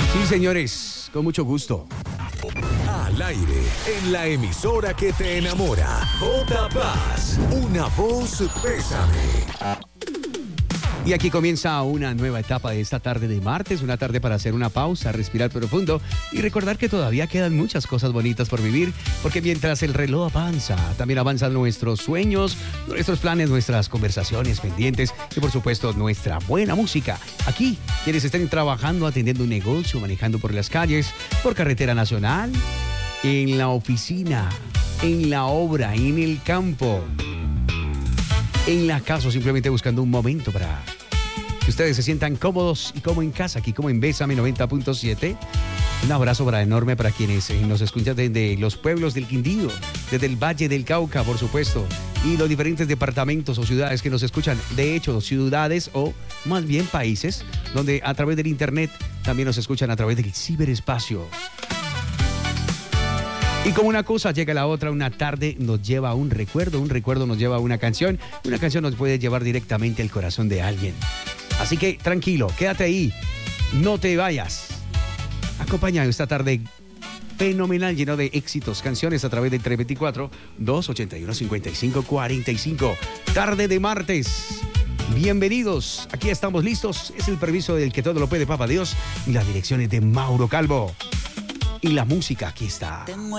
Sí, señores, con mucho gusto. Al aire, en la emisora que te enamora. J Paz, una voz Bésame. Y aquí comienza una nueva etapa de esta tarde de martes, una tarde para hacer una pausa, respirar profundo y recordar que todavía quedan muchas cosas bonitas por vivir, porque mientras el reloj avanza, también avanzan nuestros sueños, nuestros planes, nuestras conversaciones pendientes y por supuesto nuestra buena música. Aquí, quienes estén trabajando, atendiendo un negocio, manejando por las calles, por carretera nacional, en la oficina, en la obra, en el campo, en la casa o simplemente buscando un momento para que ustedes se sientan cómodos y como en casa, aquí como en Bésame 90.7. Un abrazo enorme para quienes nos escuchan desde los pueblos del Quindío, desde el Valle del Cauca, por supuesto, y los diferentes departamentos o ciudades que nos escuchan. De hecho, ciudades o más bien países donde a través del internet también nos escuchan a través del ciberespacio. Y como una cosa llega la otra, una tarde nos lleva a un recuerdo nos lleva a una canción nos puede llevar directamente al corazón de alguien. Así que tranquilo, quédate ahí, no te vayas. Acompaña esta tarde fenomenal, lleno de éxitos, canciones a través del 324-281-5545. Tarde de martes. Bienvenidos, aquí estamos listos. Es el permiso del que todo lo puede, Papá Dios, y las direcciones de Mauro Calvo. Y la música aquí está.